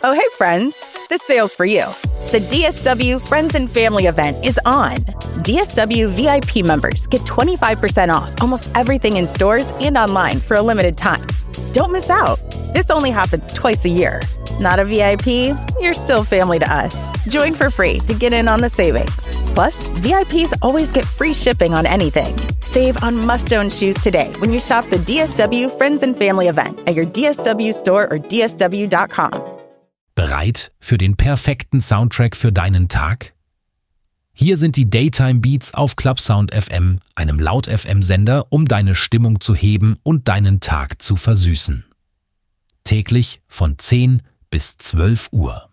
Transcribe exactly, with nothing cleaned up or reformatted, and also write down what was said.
Oh, hey, friends. This sale's for you. The D S W Friends and Family event is on. D S W V I P members get twenty-five percent off almost everything in stores and online for a limited time. Don't miss out. This only happens twice a year. Not a V I P? You're still family to us. Join for free to get in on the savings. Plus, V I Ps always get free shipping on anything. Save on must-own shoes today when you shop the D S W Friends and Family event at your D S W store or D S W dot com. Bereit für den perfekten Soundtrack für deinen Tag? Hier sind die Daytime Beats auf Clubsound F M, einem Laut-F M-Sender, um deine Stimmung zu heben und deinen Tag zu versüßen. Täglich von zehn bis zwölf Uhr.